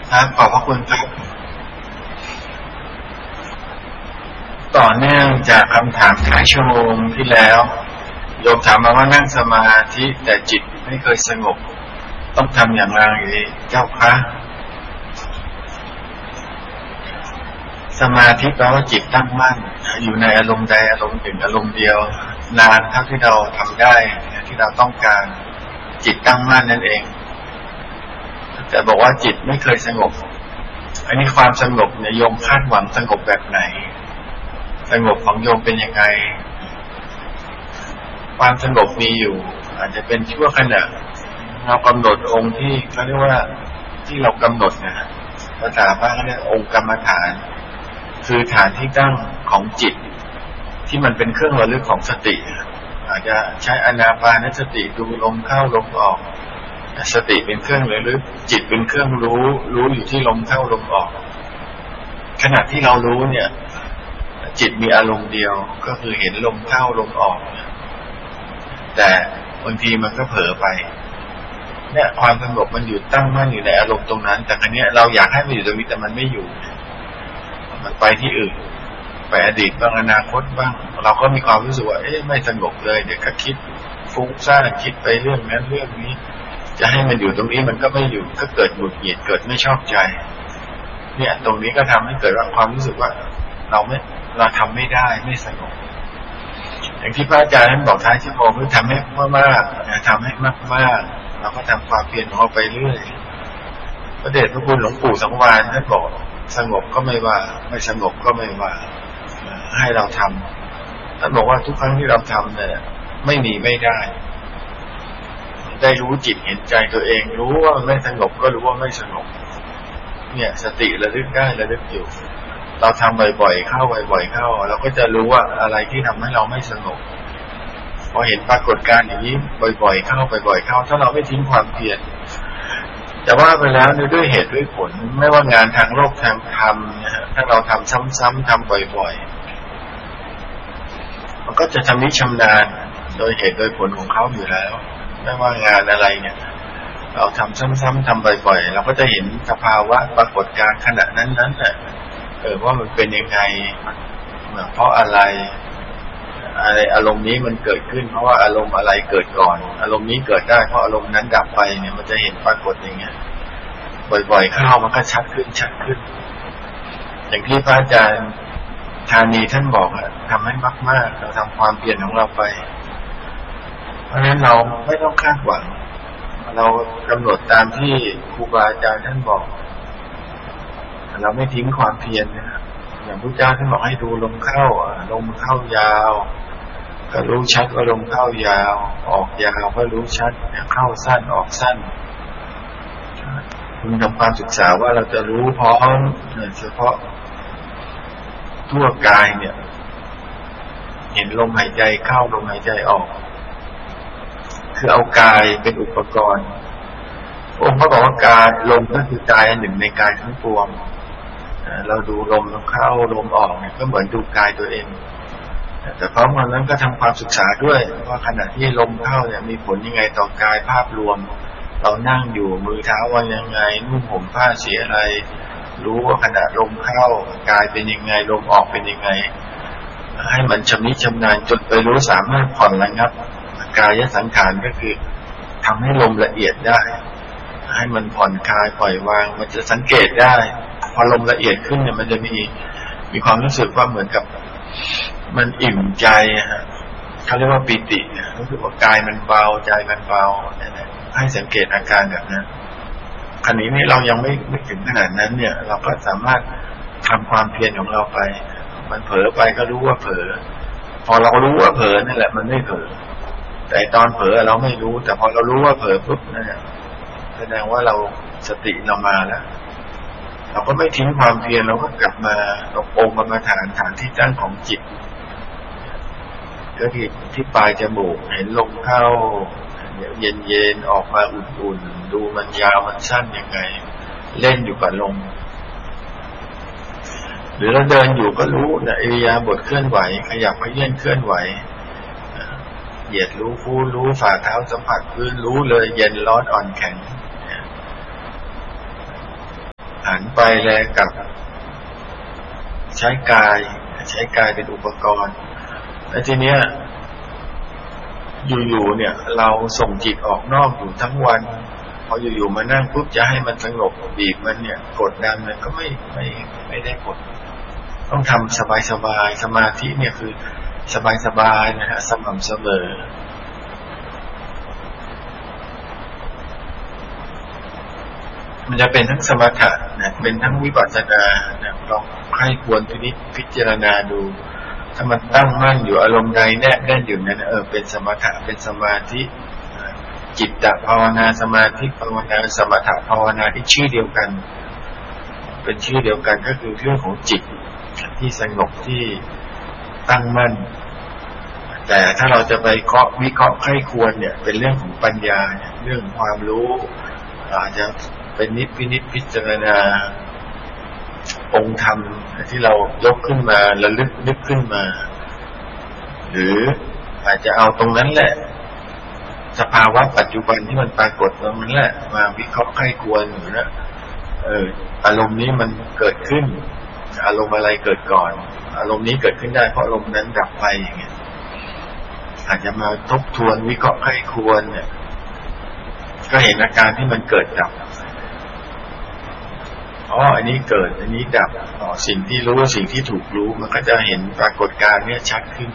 ครับขอบพระคุณครับต่อเนื่องจากคำถามท้ายชั่วโมงที่แล้วโยมถามมาว่านั่งสมาธิแต่จิตไม่เคยสงบต้องทำอย่างไรเจ้าคะสมาธิแปลว่าจิตตั้งมั่นอยู่ในอารมณ์ใดอารมณ์หนึ่งอารมณ์เดียวนานเท่าที่เราทำได้ที่เราต้องการจิตตั้งมั่นนั่นเองแต่บอกว่าจิตไม่เคยสงบอันนี้ความสงบเนี่ยโยมคาดหวังสงบแบบไหนสงบของโยมเป็นยังไงความสงบมีอยู่อาจจะเป็นชั่วขณะเรากำหนดองค์ที่เขาเรียกว่าที่เรากำหนดนะภาษาพระเขาเรียกองค์กรรมฐานคือฐานที่ตั้งของจิตที่มันเป็นเครื่องระลึกของสติอาจจะใช้อานาปานสติดูลมเข้าลมออกสติเป็นเครื่องระลึกจิตเป็นเครื่องรู้อยู่ที่ลมเข้าลมออกขณะที่เรารู้เนี่ยจิตมีอารมณ์เดียวก็คือเห็นลมเข้าลมออกแต่บางทีมันก็เผลอไปเนี่ยความสงบมันอยู่ตั้งมั่นอยู่ในอารมณ์ตรงนั้นแต่ครั้งนี้เราอยากให้มันอยู่ตรงนี้แต่มันไม่อยู่มันไปที่อื่นไปอดีตบ้างอนาคตบ้างเราก็มีความรู้สึกว่าไม่สงบเลยเดี๋ยวก็คิดฟุ้งซ่านคิดไปเรื่องนั้นเรื่องนี้จะให้มันอยู่ตรงนี้มันก็ไม่อยู่ก็เกิดหงุดหงิดเกิดไม่ชอบใจเนี่ยตรงนี้ก็ทำให้เกิดความรู้สึกว่าเราทำไม่ได้ไม่สงบอย่างที่พระอาจารย์ท่านบอกท้ายชั่วโมงคือทำให้มากๆทำให้มากๆเราก็ทำความเพียรของเราไปเรื่อยพระเดชพระคุณหลวงปู่สังวาลท่านบอกสงบก็ไม่ว่าไม่สงบก็ไม่ว่าให้เราทำท่านบอกว่าทุกครั้งที่เราทำเนี่ยไม่หนีไม่ได้รู้จิตเห็นใจตัวเองรู้ว่าไม่สงบก็รู้ว่าไม่สงบเนี่ยสติระลึกได้ระลึกอยู่เราทำบ่อยๆเข้าบ่อยๆเข้าเราก็จะรู้ว่าอะไรที่ทำให้เราไม่สงบพอเห็นปรากฏการณ์อย่างนี้บ่อยๆเข้าบ่อยๆเข้าถ้าเราไม่ทิ้งความเพียรแต่ว่าไปแล้วด้วยเหตุด้วยผลไม่ว่างานทางโลกทางธรรมถ้าเราทำซ้ำๆทำบ่อยๆมันก็จะทำนิชำนาญโดยเหตุโดยผลของเขาอยู่แล้วไม่ว่างานอะไรเนี่ยเราทำซ้ำๆทำบ่อยๆเราก็จะเห็นสภาวะปรากฏการณ์ขณะนั้นๆน่ะว่ามันเป็นยังไงเพราะอะไรอารมณ์นี้มันเกิดขึ้นเพราะว่าอารมณ์อะไรเกิดก่อนอารมณ์นี้เกิดได้เพราะอารมณ์นั้นดับไปเนี่ยมันจะเห็นปรากฏอย่างเงี้ยบ่อยๆเข้ามันก็ชัดขึ้นอย่างที่พระอาจารย์ธานีท่านบอกทำให้มากๆเราทำความเพียรของเราไปเพราะฉะนั้นเราไม่ต้องคาดหวังเรากำหนดตามที่ครูบาอาจารย์ท่านบอกเราไม่ทิ้งความเพียรนะครับอย่างพระเจ้าท่านบอกให้ดูลมเข้าลมเข้ายาวก็รู้ชัดว่าลมเข้ายาวออกยาวก็รู้ชัดเข้าสั้นออกสั้นคุณทำความศึกษาว่าเราจะรู้พร้อมเฉพาะทั่วกายเนี่ยเห็นลมหายใจเข้าลมหายใจออกคือเอากายเป็นอุปกรณ์องค์เขาบอกว่ากายลมก็คือกายอันหนึ่งในกายทั้งปวงเราดูลมเข้าลมออกเนี่ยก็เหมือนดูกายตัวเองแต่พร้อมกันนั้นก็ทำความศึกษาด้วยว่าขณะที่ลมเข้าเนี่ยมีผลยังไงต่อกายภาพรวมเรานั่งอยู่มือเท้าว่ายังไงนุ่งห่มผ้าสีอะไรรู้ว่าขณะลมเข้ากายเป็นยังไงลมออกเป็นยังไงให้มันชำนิชำนาญจนไปรู้สามารถผ่อนระงับกายสังขารก็คือทำให้ลมละเอียดได้ให้มันผ่อนคลายปล่อยวางมันจะสังเกตได้พอลมละเอียดขึ้นเนี่ยมันจะมีความรู้สึกว่าเหมือนกับมันอิ่มใจเขาเรียกว่าปิติรู้สึกว่ากายมันเบาใจมันเบาให้สังเกตอาการแบบนั้นขณะนี้เรายังไม่ถึงขนาดนั้นเนี่ยเราก็สามารถทำความเพียรของเราไปมันเผลอไปก็รู้ว่าเผลอพอเรารู้ว่าเผลอนั่นแหละมันไม่เผลอแต่ตอนเผลอเราไม่รู้แต่พอเรารู้ว่าเผลอปุ๊บนั่นแหละแสดงว่าเราสติเรามาแล้วเราก็ไม่ทิ้งความเพียรเราก็กลับมาตรงองค์กรรมฐานที่ตั้งของจิตก็คือที่ปลายจมูกเห็นลมเข้าเย็นๆออกมาอุ่นๆดูมันยาวมันสั้นยังไงเล่นอยู่กับลมหรือเราเดินอยู่ก็รู้นะอิริยาบถเคลื่อนไหวขยับเขยื้อนเคลื่อนไหวเหยียดรู้ฟูรู้ฝ่าเท้าสัมผัสพื้นรู้เลยเย็นร้อนอ่อนแข็งหันไปแลกับใช้กายเป็นอุปกรณ์แล้วทีเนี้ยอยู่ๆเนี่ยเราส่งจิตออกนอกอยู่ทั้งวันพออยู่ๆมานั่งปุ๊บจะให้มันสงบบีบมันเนี่ยกดดันมันก็ไม่ได้ผลต้องทำสบายๆสมาธิเนี่ยคือสบายๆนะฮะสม่ำเสมอมันจะเป็นทั้งสมถะนะเป็นทั้งวิปัสสนานะลองใคร่ควรพิจารณาดูถ้ามันตั้งมั่นอยู่อารมณ์ใดแน่นอยู่นั้นเป็นสมถะเป็นสมาธิจิตตภาวนาสมาธิภาวนาสมถะภาวนาที่ชื่อเดียวกันเป็นชื่อเดียวกันก็คือเรื่องของจิตที่สงบที่ตั้งมั่นแต่ถ้าเราจะไปวิเคราะห์ใคร่ควรเนี่ยเป็นเรื่องของปัญญาเรื่องความรู้อาจจะเป็นนิพพิจารณาองค์ธรรมที่เรายกขึ้นมาระลึกนึกขึ้นมาหรืออาจจะเอาตรงนั้นแหละสภาวะปัจจุบันที่มันปรากฏตรงนั้นแหละมาวิเคราะห์ใคร่ควรหรือนะอารมณ์นี้มันเกิดขึ้นอารมณ์อะไรเกิดก่อนอารมณ์นี้เกิดขึ้นได้เพราะอารมณ์นั้นดับไปอย่างเงี้ยอาจจะมาทบทวนวิเคราะห์ใคร่ควรเนี่ยก็เห็นอาการที่มันเกิดดับอันนี้เกิดอันนี้ดับสิ่งที่รู้สิ่งที่ถูกรู้มันก็จะเห็นปรากฏการณ์เนี่ยชัดขึ้น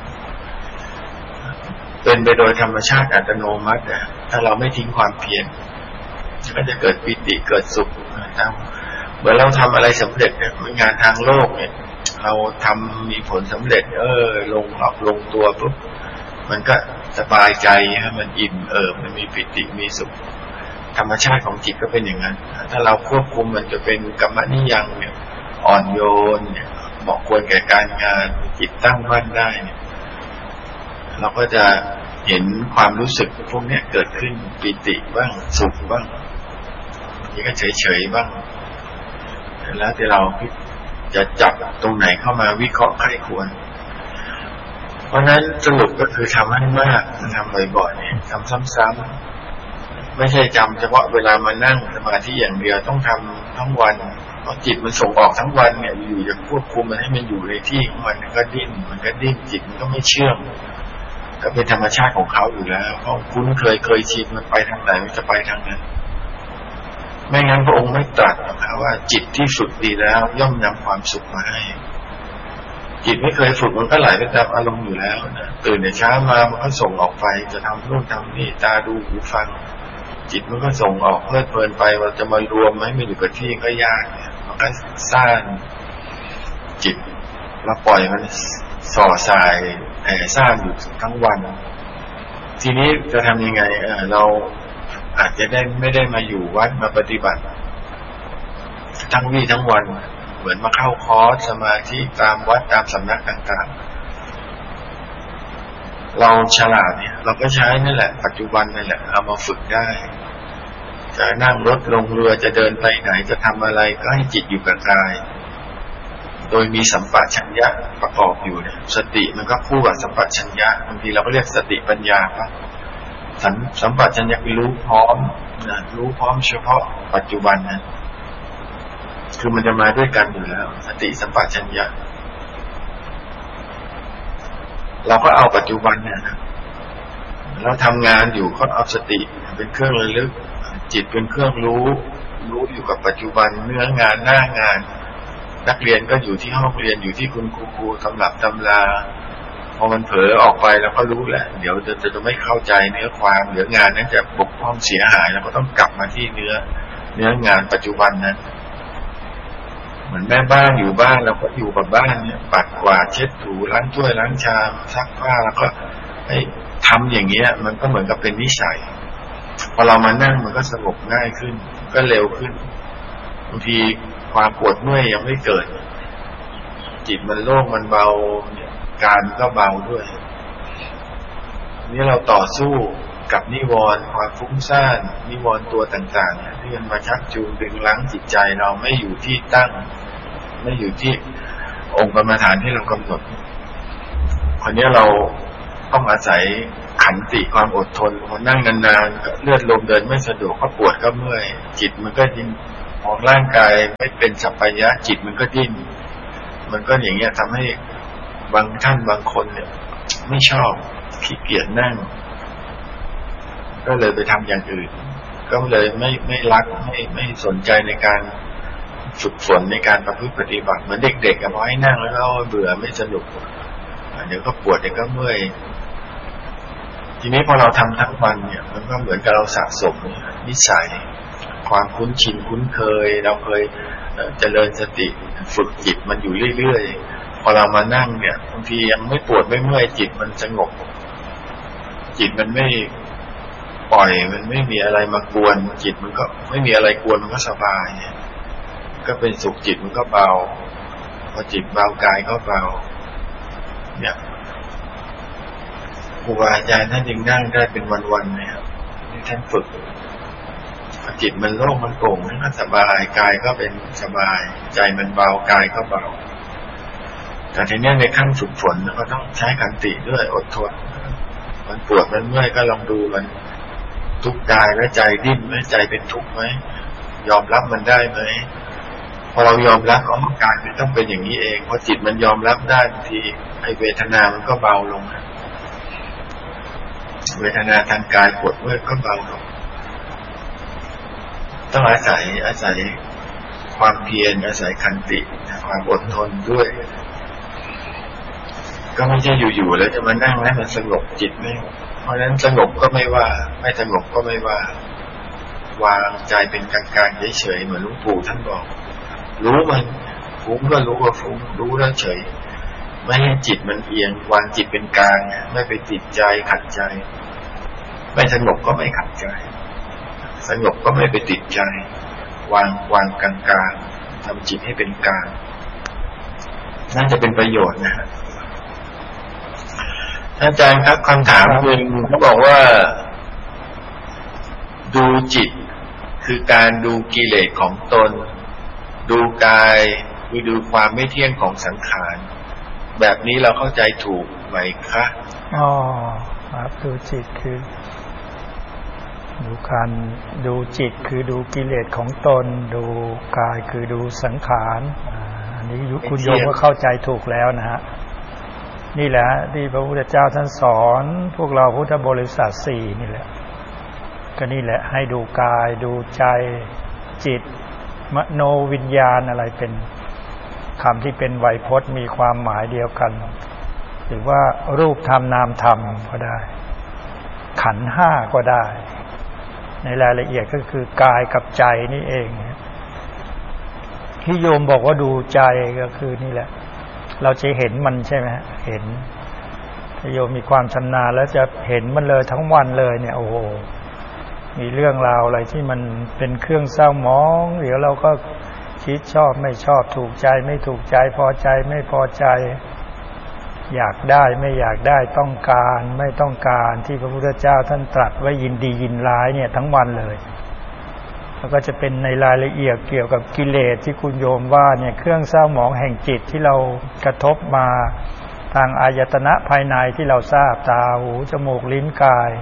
เป็นไปโดยธรรมชาติอัตโนมัติถ้าเราไม่ทิ้งความเพียรก็จะเกิดปิติเกิดสุขเมื่อเราทำอะไรสำเร็จเนี่ยงานทางโลกเนี่ยเราทำมีผลสำเร็จลงตัวปุ๊บมันก็สบายใจมันอิ่มมันมีปิติมีสุขธรรมชาติของจิตก็เป็นอย่างนั้นถ้าเราควบคุมมันจะเป็นกัมมนิยังเนี่ยอ่อนโยนเนี่ยเหมาะควรแก่การงานจิตตั้งมั่นได้เนี่ยเราก็จะเห็นความรู้สึกพวกนี้เกิดขึ้นปิติบ้างสุขบ้างนี่ก็เฉยๆบ้างแล้วที่เราจะจับตรงไหนเข้ามาวิเคราะห์ใคร่ควรเพราะนั้นสรุปก็คือทำให้มากทำบ่อยๆทำซ้ำๆไม่ใช่จำเฉพาะเวลามานั่งสมาธิอย่างเดียวต้องทำทั้งวันเพราะจิตมันส่งออกทั้งวันเนี่ยอยู่จะควบคุมมันให้มันอยู่ในที่ของมันก็ดิ้นจิตมันก็ไม่เชื่องก็เป็นธรรมชาติของเขาอยู่แล้วเพราะคุ้นเคยชินมันไปทางไหนมันจะไปทางนั้นไม่งั้นพระองค์ไม่ตรัสนะครับว่าจิตที่ฝึกดีแล้วย่อมนำความสุขมาให้จิตไม่เคยฝึกมันก็ไหลไปตามอารมณ์อยู่แล้วนะตื่นแต่เช้ามามันก็ส่งออกไปจะทำนู่นทำนี่ตาดูหูฟังจิตมันก็ส่งออกเพลิดเพลินไปเราจะมารวมไหมไม่อยู่กับที่ก็ยากเนี่ยมันก็สร้างจิตแล้วปล่อยมันส่อสายแผ่ซ่านอยู่ทั้งวันทีนี้จะทำยังไงเราอาจจะไม่ได้มาอยู่วัดมาปฏิบัติทั้งวี่ทั้งวันเหมือนมาเข้าคอร์สสมาธิตามวัดตามสำนักต่างๆเราฉลาดเนี่ยเราก็ใช้นั่นแหละปัจจุบันนั่นแหละเอามาฝึกได้จะนั่งรถลงเรือจะเดินไปไหนจะทำอะไรก็ให้จิตอยู่กับกายโดยมีสัมปชัญญะประกอบอยู่เนี่ยสติมันก็คู่กับสัมปชัญญะบางทีเราก็เรียกสติปัญญาป่ะสัมปชัญญะคือรู้พร้อมเฉพาะปัจจุบันนะคือมันจะมาด้วยกันอยู่แล้วสติสัมปชัญญะเราก็เอาปัจจุบันเนี่ยนะเราทำงานอยู่ก็เอาสติเป็นเครื่องระลึกจิตเป็นเครื่องรู้อยู่กับปัจจุบันเนื้องานหน้างานนักเรียนก็อยู่ที่ห้องเรียนอยู่ที่คุณครูตำรับตำราพอมันเผลอออกไปแล้วก็รู้แหละเดี๋ยวจะไม่เข้าใจเนื้อความเดี๋ยวงานนั้นจะบกพร่องเสียหายแล้วก็ต้องกลับมาที่เนื้องานปัจจุบันนั้นเหมือนแม่บ้านอยู่บ้านเราก็อยู่กับบ้านเนี่ยปัดกวาดเช็ดถูล้างถ้วยล้างชามซักผ้าแล้วก็ทำอย่างเงี้ยมันก็เหมือนกับเป็นนิสัยพอเรามานั่งมันก็สงบง่ายขึ้นก็เร็วขึ้นบางทีความปวดเมื่อยยังไม่เกิดจิตมันโล่งมันเบาการก็เบาด้วยนี่เราต่อสู้กับนิวรณ์ความฟุ้งซ่านนิวรณ์ตัวต่างๆที่มันมาชักจูงดึงรั้งจิตใจเราไม่อยู่ที่ตั้งไม่อยู่ที่องค์กรรมฐานที่เรากำหนดคนนี้เราต้องอาศัยขันติความอดทนพอนั่งนานๆเลือดลมเดินไม่สะดวกก็ปวดก็เมื่อยจิตมันก็ยิ่งพอของร่างกายไม่เป็นสัพพยะจิตมันก็ดิ้นมันก็อย่างเงี้ยทำให้บางท่านบางคนเนี่ยไม่ชอบขี้เกียจนั่งก็เลยไปทำอย่างอื่นก็เลยไม่รักไม่สนใจในการฝึกฝนในการประพฤติปฏิบัติเหมือนเด็กๆพอให้นั่งแล้วเบื่อไม่สนุกเดี๋ยวก็ปวดเดี๋ยวก็เมื่อยทีนี้พอเราทำทั้งวันเนี่ยมันก็เหมือนกับเราสะสมนิสัยความคุ้นชินคุ้นเคยเราเคยเจริญสติฝึกจิตมันอยู่เรื่อยๆพอเรามานั่งเนี่ยบางทียังไม่ปวดไม่เมื่อยจิตมันสงบจิตมันไม่ปล่อยมันไม่มีอะไรมากวนจิตมันก็ไม่มีอะไรกวนมันก็สบายก็เป็นสุขจิตมันก็เบาพอจิตเบากายก็เบาเนี่ยครูบาอาจารย์ท่านยังนั่งได้เป็นวันๆเนี่ยที่ท่านฝึกจิตมันโล่งมันโปร่งมันก็สบายกายก็เป็นสบายใจมันเบากายก็เบาแต่ทีนี้ในขั้นฝึกฝนก็ต้องใช้ขันติด้วยอดทนมันปวดมันเมื่อยก็ลองดูมันทุกข์กายและใจดิ้นไหมใจเป็นทุกข์ไหมยอมรับมันได้ไหมพอเรายอมรับกายมันต้องเป็นอย่างนี้เองพอจิตมันยอมรับได้บางทีไอ้เวทนามันก็เบาลงเวทนาทางกายปวดเมื่อยก็เบาลงต้องอาศัยความเพียรอาศัยขันติความอดทนด้วยก็ไม่ใช่อยู่ๆแล้วจะมานั่งแล้วมันสงบจิตไม่เพราะฉะนั้นสงบก็ไม่ว่าไม่สงบก็ไม่ว่าวางใจเป็นกลางๆเฉยๆเหมือนหลวงปู่ท่านบอกรู้มันฟุ้งก็รู้ว่าฟุ้งรู้แล้วเฉยไม่ให้จิตมันเอียงวางจิตเป็นกลางไม่ไปติดใจขัดใจไม่สงบก็ไม่ขัดใจสงบก็ไม่ไปติดใจวางกลางๆทำจิตให้เป็นกลางน่าจะเป็นประโยชน์นะฮะอาจารย์ครับคำถามหนึ่งเขาบอกว่าดูจิตคือการดูกิเลสของตนดูกายคือดูความไม่เที่ยงของสังขารแบบนี้เราเข้าใจถูกไหมคะอ๋อครับดูจิตคือดูการดูจิตคือดูกิเลสของตนดูกายคือดูสังขารอันนี้คุณโยมก็เข้าใจถูกแล้วนะฮะนี่แหละที่พระพุทธเจ้าท่านสอนพวกเราพุทธบริษัท4นี่แหละก็นี่แหละให้ดูกายดูใจจิตมโนวิญญาณอะไรเป็นคำที่เป็นไวยพจน์มีความหมายเดียวกันหรือว่ารูปธรรมนามธรรมก็ได้ขันธ์5ก็ได้ในรายละเอียดก็คือกายกับใจนี่เองที่โยมบอกว่าดูใจก็คือนี่แหละเราจะเห็นมันใช่ไหมเห็นถ้าโยมมีความชำนาญแล้วจะเห็นมันเลยทั้งวันเลยเนี่ยโอ้โหมีเรื่องราวอะไรที่มันเป็นเครื่องเศร้าหมองเดี๋ยวเราก็คิดชอบไม่ชอบถูกใจไม่ถูกใจพอใจไม่พอใจอยากได้ไม่อยากได้ต้องการไม่ต้องการที่พระพุทธเจ้าท่านตรัสไว้ยินดียินร้ายเนี่ยทั้งวันเลยแล้วก็จะเป็นในรายละเอียดเกี่ยวกับกิเลสที่คุณโยมว่าเนี่ยเครื่องเศร้าหมองแห่งจิตที่เรากระทบมาทางอายตนะภายในที่เราทราบตาหูจมูกลิ้นกาย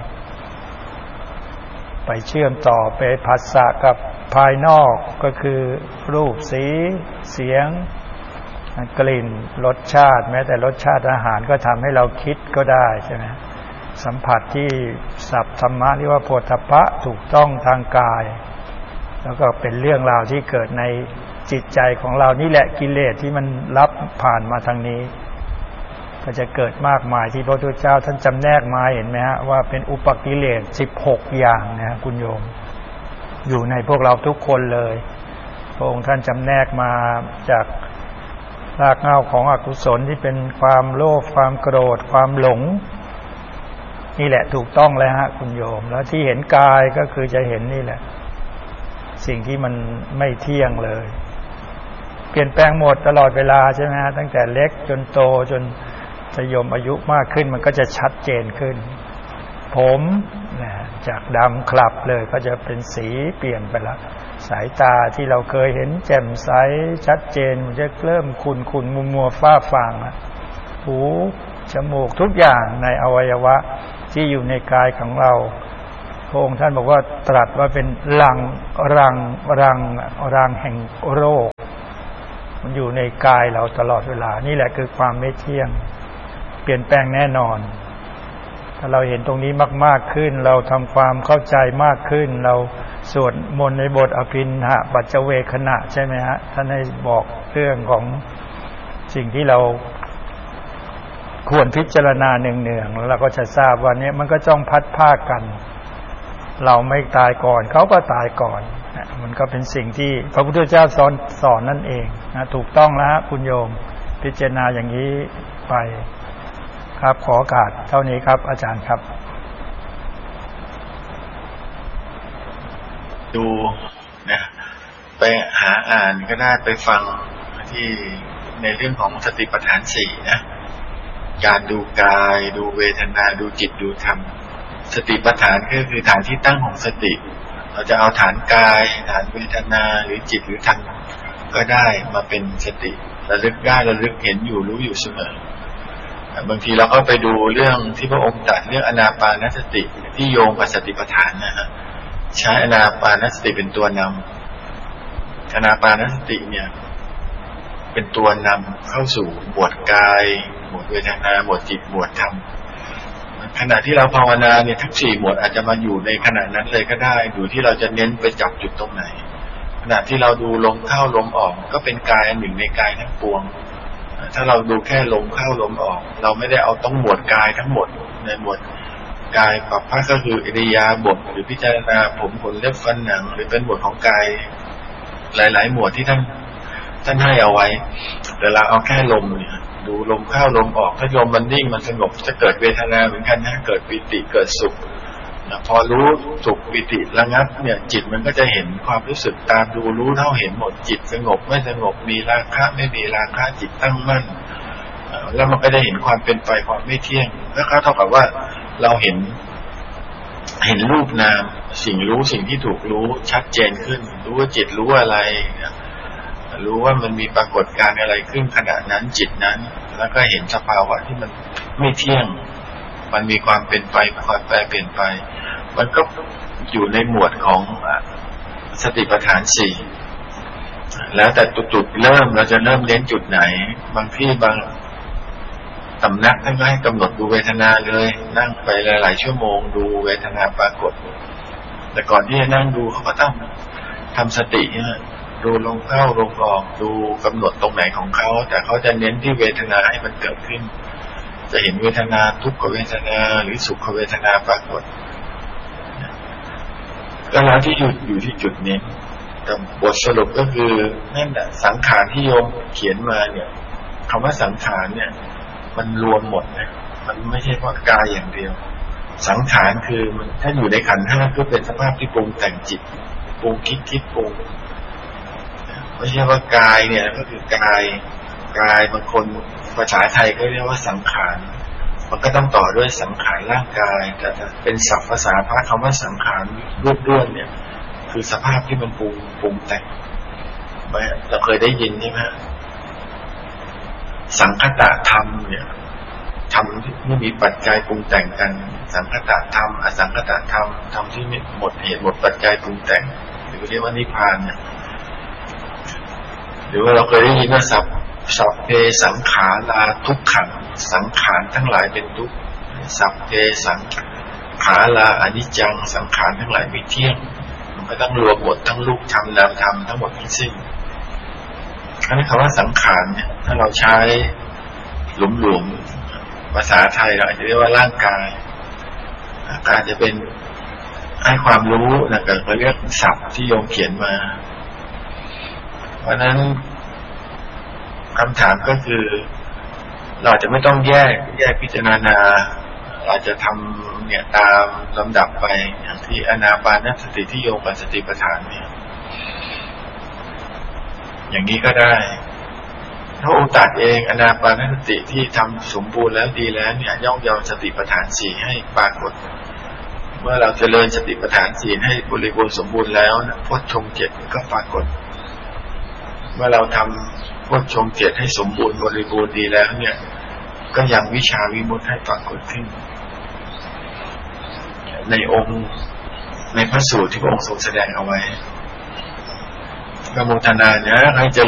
ไปเชื่อมต่อไปผัสสะกับภายนอกก็คือรูปสีเสียงกลิ่นรสชาติแม้แต่รสชาติอาหารก็ทำให้เราคิดก็ได้ใช่ไหมสัมผัสที่ศัพท์ธรรมะเรียกว่าโผฏฐัพพะถูกต้องทางกายแล้วก็เป็นเรื่องราวที่เกิดในจิตใจของเรานี่แหละกิเลสที่มันรับผ่านมาทางนี้ก็จะเกิดมากมายที่พระพุทธเจ้าท่านจำแนกมาเห็นไหมฮะว่าเป็นอุปกิเลส16อย่างนะคุณโยมอยู่ในพวกเราทุกคนเลยพระองค์ท่านจำแนกมาจากรากเหง้าของอกุศลที่เป็นความโลภความโกรธความหลงนี่แหละถูกต้องแล้วฮะคุณโยมแล้วที่เห็นกายก็คือจะเห็นนี่แหละสิ่งที่มันไม่เที่ยงเลยเปลี่ยนแปลงหมดตลอดเวลาใช่ไหมฮะตั้งแต่เล็กจนโตจนจะโยมอายุมากขึ้นมันก็จะชัดเจนขึ้นผมจากดำคลับเลยก็จะเป็นสีเปลี่ยนไปละสายตาที่เราเคยเห็นแจ่มใสชัดเจนมันจะเริ่มขุ่นมัวฟ้าฟางหูจมูกทุกอย่างในอวัยวะที่อยู่ในกายของเราพระองค์ท่านบอกว่าตรัสว่าเป็นรังแห่งโรคมันอยู่ในกายเราตลอดเวลานี่แหละคือความไม่เที่ยงเปลี่ยนแปลงแน่นอนถ้าเราเห็นตรงนี้มากๆขึ้นเราทำความเข้าใจมากขึ้นเราสวดมนต์ในบทอภินหปัจจเวคขณะใช่ไหมฮะท่านให้บอกเรื่องของสิ่งที่เราควรพิจารณาเนืองๆแล้วเราก็จะทราบว่านี้มันก็จ้องพัดภาคกันเราไม่ตายก่อนเขาก็ตายก่อนมันก็เป็นสิ่งที่พระพุทธเจ้าสอนนั่นเองนะถูกต้องแล้วคุณโยมพิจารณาอย่างนี้ไปครับขอโอกาสเท่านี้ครับอาจารย์ครับดูนะไปหาอ่านก็ได้ไปฟังที่ในเรื่องของสติปัฏฐาน4นะการดูกายดูเวทนาดูจิตดูธรรมสติปัฏฐานก็คือฐานที่ตั้งของสติเราจะเอาฐานกายฐานเวทนาหรือจิตหรือธรรมก็ได้มาเป็นสติระลึกได้ระลึกเห็นอยู่รู้อยู่เสมอบางทีเราก็ไปดูเรื่องที่พระองค์ตรัสเรื่องอานาปานสติที่โยงกับสติปัฏฐานนะฮะใช้อานาปานสติเป็นตัวนำอานาปานสติเนี่ยเป็นตัวนำเข้าสู่หมวดกายหมวดเวทนาหมวดจิตหมวดธรรมขณะที่เราภาวนาเนี่ยทั้ง4หมวดอาจจะมาอยู่ในขณะนั้นเลยก็ได้อยู่ที่เราจะเน้นไปจับจุดตรงไหนขณะที่เราดูลมเข้าลมออกก็เป็นกายอันหนึ่งในกายทั้งปวงถ้าเราดูแค่ลมเข้าลมออกเราไม่ได้เอาต้องหมวดกายทั้งหมดในหมวดกายปัปพะก็คืออิริยาบถหรือพิจารณาผมขนเล็บฟันหนังหรือเป็นหมวดของกายหลายๆหมวดที่ท่านให้เอาไว้แต่เราเอาแค่ลมเนี่ยดูลมเข้าลมออกถ้าลมมันนิ่งมันสงบจะเกิดเวทนาเหมือนกันนะเกิดปิติเกิดสุขพอรู้สุขปิติระงับเนี่ยจิตมันก็จะเห็นความรู้สึกตามดูรู้เท่าเห็นหมดจิตสงบไม่สงบมีราคะไม่มีราคะจิตตั้งมั่นแล้วมันก็ได้เห็นความเป็นไปความไม่เที่ยงแล้วก็เท่ากับว่าเราเห็นรูปนามสิ่งรู้สิ่งที่ถูกรู้ชัดเจนขึ้นรู้ว่าจิตรู้อะไรรู้ว่ามันมีปรากฏการณ์อะไรขึ้นขณะนั้นจิตนั้นแล้วก็เห็นสภาวะที่มันไม่เที่ยงมันมีความเป็นไปความแปรเปลี่ยนไปมันก็อยู่ในหมวดของสติปัฏฐาน4แล้วแต่จุดเริ่มเราจะเริ่มเน้นจุดไหนบางที่บางสำนักท่านก็ให้กำหนดดูเวทนาเลยนั่งไปหลายๆชั่วโมงดูเวทนาปรากฏแต่ก่อนที่จะนั่งดูเขาก็ต้องทำสติดูลมเข้าลมออกดูกำหนดตรงไหนของเขาแต่เขาจะเน้นที่เวทนาให้มันเกิดขึ้นจะเห็นเวทนาทุกขเวทนาหรือสุขเวทนาปรากฏก็แล้วที่อยู่ที่จุดนี้แต่บทสรุปก็คือนั่นแหละสังขารที่โยมเขียนมาเนี่ยคำว่าสังขารเนี่ยมันรวมหมดนะมันไม่ใช่ว่ากายอย่างเดียวสังขารคือมันถ้าอยู่ในขันธ์5ก็เป็นสภาพที่ปรุงแต่งจิตปรุงคิดปรุงไม่ใช่ว่ากายเนี่ยก็คือกายบางคนภาษาไทยก็เรียกว่าสังขารมันก็ต้องต่อด้วยสังขารร่างกายแต่เป็นศัพท์ภาษาพระคำว่าสังขารรูปด้วนเนี่ยคือสภาพที่มันปรุงแต่งเราเคยได้ยินใช่ไหมสังคตธรรมเนี่ยธรรมที่มีปัจจัยปรุงแต่งกันสังคตธรรมอสังคตธรรมธรรมที่หมดเหตุหมดปัจจัยปรุงแต่งหรือเรียกว่านิพพานเนี่ยหรือว่าเราเคยได้ยินว่าสัพเพสังขาราทุกขังสังขารทั้งหลายเป็นทุกข์สัพเพสังขาราอนิจจังสังขารทั้งหลายไม่เที่ยงมันก็ต้องรวมหมดทั้งรูปธรรมนามธรรมทั้งหมดทั้งสิ้นอันนี้คำว่าสังขารเนี่ยถ้าเราใช้หลวมๆภาษาไทยเราอาจจะเรียกว่าร่างกายอาจจะเป็นให้ความรู้นะก็เขาเรียกศัพท์ที่โยมเขียนมาเพราะนั้นคำถามก็คือเราจะไม่ต้องแยกพิจารณาเราจะทำเนี่ยตามลำดับไปอย่างที่อานาปานสติที่โยงกับสติปัฏฐานเนี่ยอย่างนี้ก็ได้ถ้าองค์ตัดเองอานาปานสติที่ทำสมบูรณ์แล้วดีแล้วเนี่ยย่อมเยาสติปัฏฐาน4ให้ปรากฏเมื่อเราเจริญสติปัฏฐาน4ให้บริบูรณ์สมบูรณ์แล้วโพชฌงค์7ก็ปรากฏเมื่อเราทำโพชฌงค์7ให้สมบูรณ์บริบูรณ์ดีแล้วเนี่ยก็ยังวิชาวิมุตติให้ปรากฏขึ้นในองค์ในพระสูตรที่พระองค์ทรงแสดงเอาไว้กโมทนาเนี่ยให้เจ